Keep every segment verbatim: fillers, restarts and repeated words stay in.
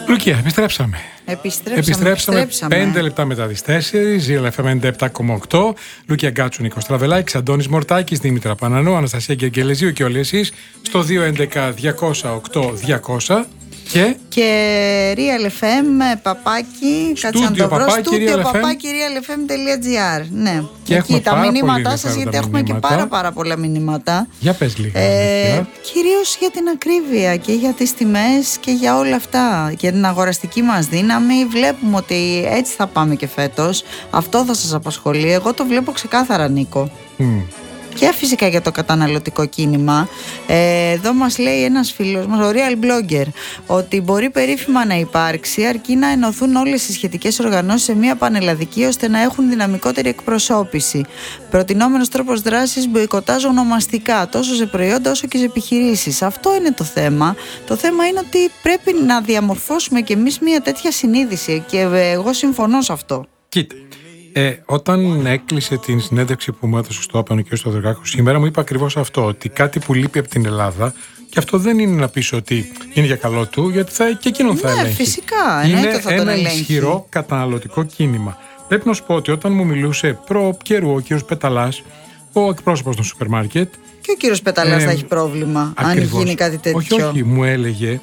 Λουκία, επιστρέψαμε. Επιστρέψαμε. Επιστρέψαμε, επιστρέψαμε. πέντε λεπτά μετά τις τέσσερις, Real εφ εμ ενενήντα επτά κόμμα οκτώ. Λουκία Γκάτσου, Νίκος Τραβελάκης, Αντώνης Μορτάκης, Δήμητρα Πανανού, Αναστασία Γεγγελεζίου και όλοι εσείς στο δύο έντεκα διακόσια οκτώ διακόσια. Και, και Real εφ εμ παπάκι, κάτσε να το βρω, στούντιο παπάκι realfm.gr. Ναι, και εκεί τα μηνύματά σας, γιατί έχουμε μηνύματα. και πάρα πάρα πολλά μηνύματα. Για πες λίγα. Ε, κυρίως για την ακρίβεια και για τις τιμές και για όλα αυτά. Για την αγοραστική μας δύναμη. Βλέπουμε ότι έτσι θα πάμε και φέτος. Αυτό θα σας απασχολεί. Εγώ το βλέπω ξεκάθαρα, Νίκο. Mm. Και φυσικά για το καταναλωτικό κίνημα. ε, Εδώ μας λέει ένας φίλος μας, ο Real Blogger, ότι μπορεί περίφημα να υπάρξει αρκεί να ενωθούν όλες οι σχετικές οργανώσεις σε μια πανελλαδική, ώστε να έχουν δυναμικότερη εκπροσώπηση. Προτινόμενος τρόπος δράσης, μποϊκοτάζ ονομαστικά, τόσο σε προϊόντα όσο και σε επιχειρήσεις. Αυτό είναι το θέμα. Το θέμα είναι ότι πρέπει να διαμορφώσουμε κι εμείς μια τέτοια συνείδηση, και εγώ συμφωνώ σε αυτό. Κοίτα. Ε, όταν έκλεισε την συνέντευξη που μου έδωσε στο Open ο κ. Στοδωράκος σήμερα, μου είπε ακριβώς αυτό, ότι κάτι που λείπει από την Ελλάδα, και αυτό δεν είναι να πεις ότι είναι για καλό του, γιατί θα, και εκείνον θα ναι, ελέγχει. Φυσικά, είναι θα ένα τον ισχυρό καταναλωτικό κίνημα. Πρέπει να σου πω ότι όταν μου μιλούσε προ καιρού ο κ. Πεταλάς, ο εκπρόσωπος των σούπερ μάρκετ. Και ο κ. Πεταλάς ε, θα έχει πρόβλημα, ακριβώς, αν γίνει κάτι τέτοιο. Όχι, όχι, μου έλεγε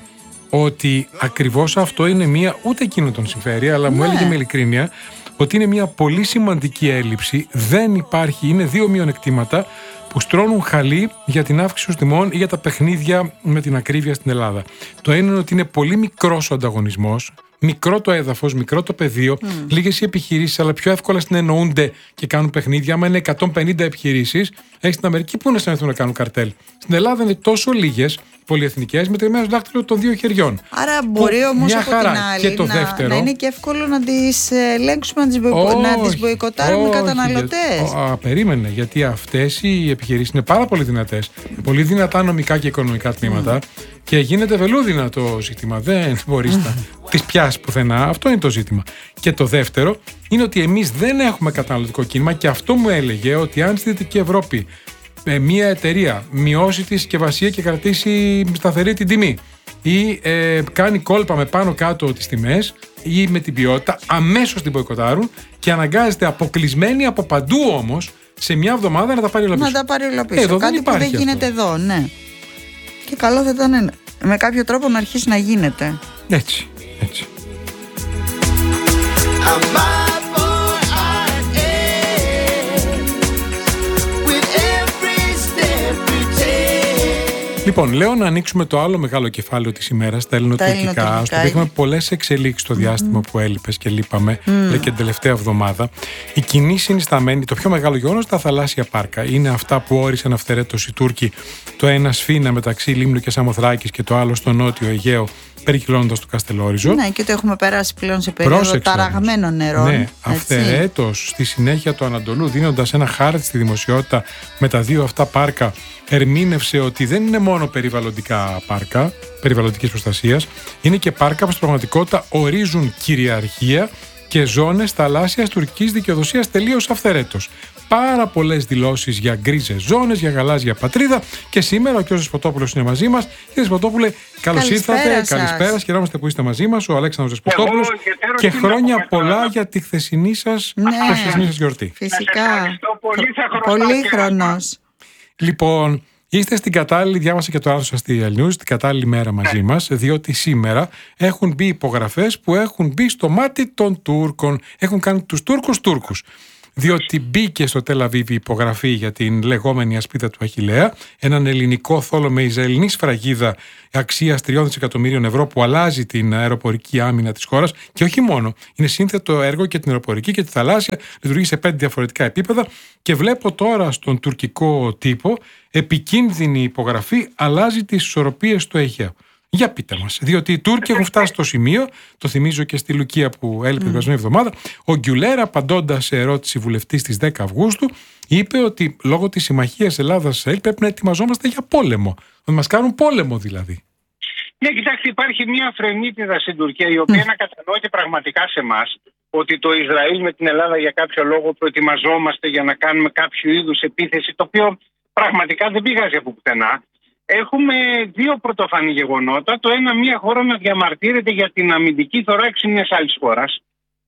ότι ακριβώς αυτό είναι μία, ούτε εκείνο τον συμφέρει, αλλά ναι. μου έλεγε με ειλικρίνεια ότι είναι μια πολύ σημαντική έλλειψη, δεν υπάρχει, είναι δύο μειονεκτήματα που στρώνουν χαλί για την αύξηση των τιμών ή για τα παιχνίδια με την ακρίβεια στην Ελλάδα. Το ένα είναι ότι είναι πολύ μικρός ο ανταγωνισμός, μικρό το έδαφος, μικρό το πεδίο, mm. λίγες οι επιχειρήσεις, αλλά πιο εύκολα συνεννοούνται και κάνουν παιχνίδια. Άμα είναι εκατόν πενήντα επιχειρήσεις, έχει στην Αμερική που να συνεχθούν να κάνουν καρτέλ. Στην Ελλάδα είναι τόσο λίγες πολυεθνικές μετρημένες στο δάχτυλο των δύο χεριών. Άρα μπορεί όμως από χαρά. την άλλη Και το να, δεύτερο, να είναι και εύκολο να τις ελέγξουμε, να τις, μποϊκο... να τις μποϊκοτάρουμε καταναλωτές. Για... Α, περίμενε, γιατί αυτές οι επιχειρήσεις είναι πάρα πολύ δυνατές. Πολύ δυνατά νομικά και οικονομικά τμήματα. Mm. Και γίνεται βελούδινα το ζήτημα. Δεν μπορείς να τις πιάσεις πουθενά. Αυτό είναι το ζήτημα. Και το δεύτερο είναι ότι εμείς δεν έχουμε καταναλωτικό κίνημα, και αυτό μου έλεγε ότι αν στη Δυτική Ευρώπη ε, μια εταιρεία μειώσει τη συσκευασία και κρατήσει σταθερή την τιμή, ή ε, κάνει κόλπα με πάνω κάτω τις τιμές ή με την ποιότητα, αμέσως την μποϊκοτάρουν και αναγκάζεται αποκλεισμένη από παντού όμως σε μια εβδομάδα να τα πάρει όλα πίσω. Να τα πάρει όλα πίσω. Εδώ κάτι δεν που δεν αυτό. γίνεται εδώ, ναι. Και καλό θα ήταν με κάποιο τρόπο να αρχίσει να γίνεται. Έτσι, έτσι. Λοιπόν, λέω να ανοίξουμε το άλλο μεγάλο κεφάλαιο της ημέρας, τα ελληνοτουρκικά, στο οποίο είχαμε πολλές εξελίξεις στο διάστημα mm-hmm. που έλειπες και λείπαμε, mm. λέει και την τελευταία εβδομάδα. Η κοινή συνισταμένη, το πιο μεγάλο γεγονός, τα θαλάσσια πάρκα. Είναι αυτά που όρισαν αυθαιρέτως οι Τούρκοι, το ένα σφίνα μεταξύ Λίμνου και Σαμοθράκης και το άλλο στο νότιο Αιγαίο, περικυκλώνοντας το Καστελόριζο. Ναι, και το έχουμε περάσει πλέον σε περίοδο ταραγμένων νερών. Ναι, αυθαιρέτως στη συνέχεια του Ανατολού, δίνοντας ένα χάρτη στη δημοσιότητα με τα δύο αυτά πάρκα, ερμήνευσε ότι δεν είναι μόνο περιβαλλοντικά πάρκα, περιβαλλοντικής προστασίας, είναι και πάρκα που στην πραγματικότητα ορίζουν κυριαρχία και ζώνες θαλάσσιας τουρκικής δικαιοδοσίας τελείως αυθαιρέτως. Πάρα πολλές δηλώσεις για γκρίζες ζώνες, για γαλάζια πατρίδα, και σήμερα ο κ. Δεσποτόπουλος είναι μαζί μας. Κύριε Δεσποτόπουλε, καλώς ήρθατε. Καλησπέρα. Χαιρόμαστε που είστε μαζί μας, ο Αλέξανδρος Δεσποτόπουλος. Και χρόνια πολλά για τη χθεσινή σας, ναι, χθεσινή σας γιορτή. Φυσικά. Πολύ χρονός. Λοιπόν, είστε στην κατάλληλη, διάβασα και το άρθρο σας στη Real News, στην κατάλληλη μέρα μαζί μας, διότι σήμερα έχουν μπει υπογραφές που έχουν μπει στο μάτι των Τούρκων. Έχουν κάνει τους Τούρκους Τούρκους. Διότι μπήκε στο Τελ Αβίβ η υπογραφή για την λεγόμενη ασπίδα του Αχιλλέα, έναν ελληνικό θόλο με ισραηλινή σφραγίδα αξίας τριών δισεκατομμύριων ευρώ που αλλάζει την αεροπορική άμυνα της χώρας, και όχι μόνο. Είναι σύνθετο έργο και την αεροπορική και τη θαλάσσια, λειτουργεί σε πέντε διαφορετικά επίπεδα, και βλέπω τώρα στον τουρκικό τύπο επικίνδυνη υπογραφή, αλλάζει τις ισορροπίες στο Αιγαίο. Για πείτε μας, διότι οι Τούρκοι έχουν φτάσει στο σημείο, το θυμίζω και στη Λουκία που έλειπε την περασμένη εβδομάδα, ο Γκιουλέρα, απαντώντας σε ερώτηση βουλευτή στις δέκα Αυγούστου, είπε ότι λόγω της συμμαχίας Ελλάδας-Ισραήλ πρέπει να ετοιμαζόμαστε για πόλεμο. Να μας κάνουν πόλεμο δηλαδή. Ναι, κοιτάξτε, υπάρχει μια φρενίτιδα στην Τουρκία, η οποία mm. να κατανοείται πραγματικά σε εμάς ότι το Ισραήλ με την Ελλάδα για κάποιο λόγο προετοιμαζόμαστε για να κάνουμε κάποιο είδους επίθεση, το οποίο πραγματικά δεν πηγάζει από πουθενά. έχουμε δύο πρωτοφανή γεγονότα. Το ένα, μια χώρα να διαμαρτύρεται για την αμυντική θωράξη μιας άλλης χώρας.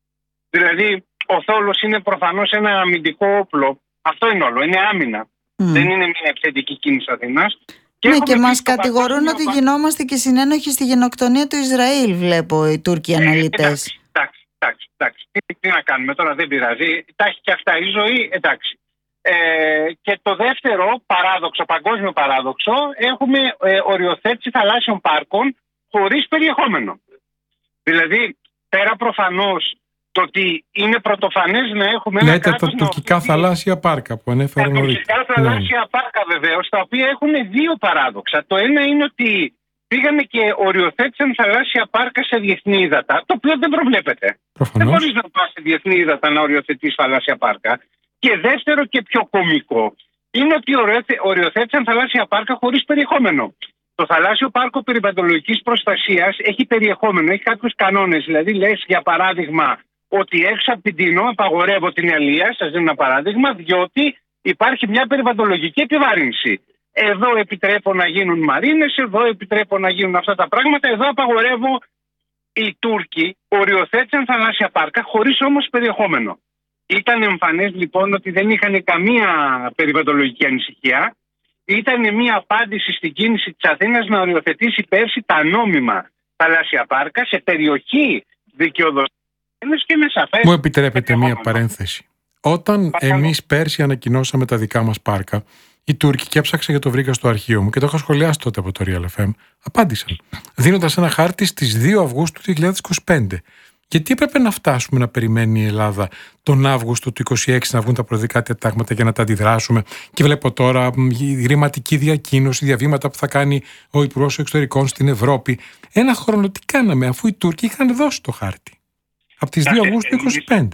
Δηλαδή, ο θόλος είναι προφανώς ένα αμυντικό όπλο. Αυτό είναι όλο. Είναι άμυνα. Mm. Δεν είναι μια επιθετική κίνηση Αθηνάς. Και ναι, και μας κατηγορούν ότι πα... γινόμαστε και συνένοχοι στη γενοκτονία του Ισραήλ, βλέπω οι Τούρκοι αναλυτές. Εντάξει, εντάξει, εντάξει. Τι, τι να κάνουμε τώρα, δεν πειράζει. Τα έχει και αυτά η ζωή, εντάξει. Ε, και το δεύτερο παράδοξο, παγκόσμιο παράδοξο, έχουμε ε, οριοθέτηση θαλάσσιων πάρκων χωρίς περιεχόμενο. Δηλαδή, πέρα προφανώς το ότι είναι πρωτοφανές να έχουμε ένα κράτος... Λέτε τα τουρκικά θαλάσσια πάρκα που ανέφερα νωρίτερα. Τα τουρκικά θαλάσσια ναι. πάρκα βεβαίως, τα οποία έχουν δύο παράδοξα. Το ένα είναι ότι πήγανε και οριοθέτησαν θαλάσσια πάρκα σε διεθνή ύδατα, το οποίο δεν προβλέπεται. Προφανώς. Δεν μπορείς να πας σε διεθνή ύδατα να οριοθετείς θαλάσσια πάρκα. Και δεύτερο και πιο κωμικό είναι ότι οριοθέτησαν θαλάσσια πάρκα χωρίς περιεχόμενο. Το θαλάσσιο πάρκο περιβαλλοντολογικής προστασίας έχει περιεχόμενο, έχει κάποιους κανόνες. Δηλαδή, λες για παράδειγμα ότι έξω από την Τίνο απαγορεύω την αλεία, σας δίνω ένα παράδειγμα, διότι υπάρχει μια περιβαλλοντολογική επιβάρυνση. Εδώ επιτρέπω να γίνουν μαρίνες, εδώ επιτρέπω να γίνουν αυτά τα πράγματα, εδώ απαγορεύω. Οι Τούρκοι οριοθέτησαν θαλάσσια πάρκα χωρίς όμως περιεχόμενο. Ήταν εμφανές λοιπόν ότι δεν είχαν καμία περιβαλλοντολογική ανησυχία. Ήταν μια απάντηση στην κίνηση της Αθήνας να οριοθετήσει πέρσι τα νόμιμα θαλάσσια πάρκα σε περιοχή δικαιοδοσίας και με σαφές. Μου επιτρέπετε μια παρένθεση. Όταν εμείς πέρσι ανακοινώσαμε τα δικά μας πάρκα, οι Τούρκοι, και έψαξα και το βρήκα στο αρχείο μου και το είχα σχολιάσει τότε από το Real εφ εμ, απάντησαν δίνοντας ένα χάρτη στις δύο Αυγούστου δύο χιλιάδες είκοσι πέντε. Γιατί έπρεπε να φτάσουμε να περιμένει η Ελλάδα τον Αύγουστο του είκοσι έξι να βγουν τα προεδρικά τετάγματα για να τα αντιδράσουμε? Και βλέπω τώρα η γραμματική διακοίνωση, διαβήματα που θα κάνει ο Υπουργός Εξωτερικών στην Ευρώπη. Ένα χρόνο τι κάναμε, αφού οι Τούρκοι είχαν δώσει το χάρτη από τις δύο Αυγούστου είκοσι πέντε.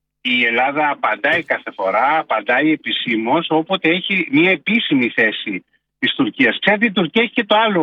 Η Ελλάδα απαντάει κάθε φορά, απαντάει επισήμως όποτε έχει μια επίσημη θέση της Τουρκίας. Ξέρετε, η Τουρκία έχει και το άλλο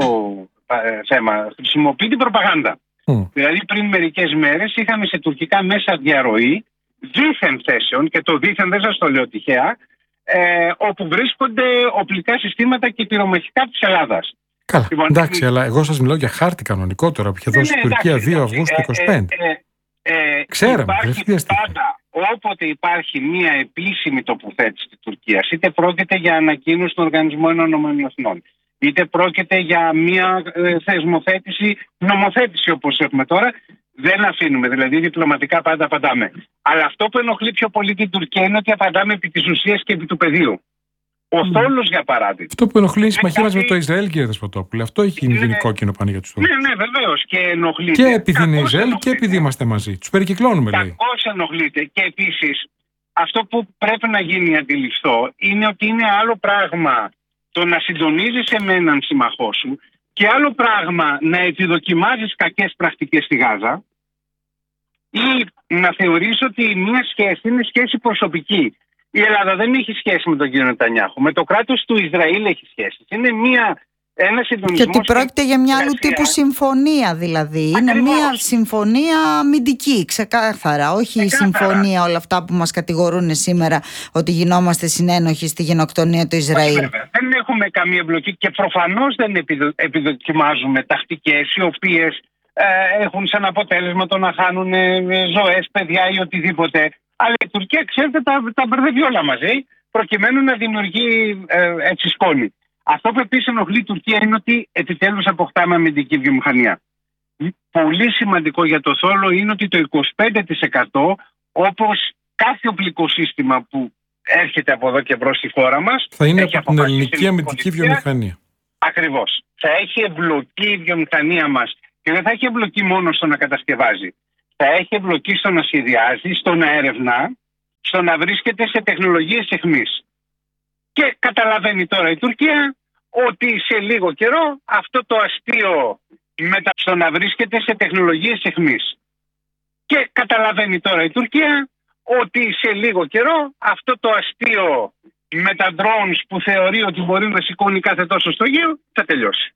ε, θέμα. Χρησιμοποιεί την προπαγάνδα. Mm. Δηλαδή, πριν μερικές μέρες είχαμε σε τουρκικά μέσα διαρροή δίθεν θέσεων, και το δίθεν δεν σας το λέω τυχαία, ε, όπου βρίσκονται οπλικά συστήματα και πυρομαχικά της Ελλάδας. Καλά, λοιπόν, εντάξει, ε, αλλά εγώ σας μιλάω για χάρτη κανονικό τώρα που είχε δώσει η ναι, Τουρκία εντάξει, δύο Αυγούστου είκοσι πέντε. Ε, ε, ε, Ξέραμε, υπάρχει πάντα, όποτε υπάρχει μια επίσημη τοποθέτηση της Τουρκίας, είτε πρόκειται για ανακοίνωση του Οργανισμού Ηνωμένων Εθνών, είτε πρόκειται για μια ε, θεσμοθέτηση, νομοθέτηση όπως έχουμε τώρα, δεν αφήνουμε. Δηλαδή, διπλωματικά πάντα απαντάμε. Αλλά αυτό που ενοχλεί πιο πολύ την Τουρκία είναι ότι απαντάμε επί της ουσίας και επί του πεδίου. Ο mm. θόλος, για παράδειγμα. Αυτό που ενοχλεί η συμμαχία μας με το Ισραήλ, κύριε Δεσποτόπουλε. Αυτό έχει γίνει ναι, κόκκινο πάνω για τους Τούρκους. Ναι, ναι, βεβαίως. Και ενοχλείται. Και επειδή είναι Ισραήλ ενοχλείται. Και επειδή είμαστε μαζί. Τους περικυκλώνουμε, λέει. Κακώς ενοχλείται. Και επίσης, αυτό που πρέπει να γίνει αντιληφθώ είναι ότι είναι άλλο πράγμα το να συντονίζεις με έναν συμμαχό σου και άλλο πράγμα να επιδοκιμάζεις κακές πρακτικές στη Γάζα ή να θεωρείς ότι μια σχέση είναι σχέση προσωπική. Η Ελλάδα δεν έχει σχέση με τον κύριο Νετανιάχου. Με το κράτος του Ισραήλ έχει σχέση. Είναι μια, ένα συντονισμό. Και ότι πρόκειται για μια άλλου τύπου συμφωνία, δηλαδή. Ακριβώς. Είναι μια συμφωνία αμυντική, ξεκάθαρα. Όχι η συμφωνία όλα αυτά που μας κατηγορούν σήμερα ότι γινόμαστε συνένοχοι στη γενοκτονία του Ισραήλ. Βέβαια. Δεν έχουμε καμία εμπλοκή και προφανώς δεν επιδοκιμάζουμε τακτικές οι οποίες ε, έχουν σαν αποτέλεσμα το να χάνουν ε, ζωές, παιδιά ή οτιδήποτε. Αλλά η Τουρκία, ξέρετε, τα, τα μπερδεύει όλα μαζί, προκειμένου να δημιουργεί ε, έτσι σκόνη. Αυτό που επίσης ενοχλεί η Τουρκία είναι ότι επιτέλους αποκτάμε αμυντική βιομηχανία. Πολύ σημαντικό για το θόλο είναι ότι το είκοσι πέντε τοις εκατό, όπως κάθε οπλικό σύστημα που έρχεται από εδώ και μπρος στη χώρα μας, θα είναι από την ελληνική αμυντική βιομηχανία. Ακριβώς. Θα έχει εμπλοκή η βιομηχανία μας και δεν θα έχει εμπλοκή μόνο στο να κατασκευάζει. Θα έχει εμπλοκή στο να σχεδιάζει, στο να ερευνά, στο να βρίσκεται σε τεχνολογίες εχμής. Και καταλαβαίνει τώρα η Τουρκία ότι σε λίγο καιρό αυτό το αστείο μετα... στο να βρίσκεται σε τεχνολογίες εχμής. Και καταλαβαίνει τώρα η Τουρκία ότι σε λίγο καιρό αυτό το αστείο με τα drones που θεωρεί ότι μπορεί να σηκώνει κάθε τόσο στο γύρο θα τελειώσει.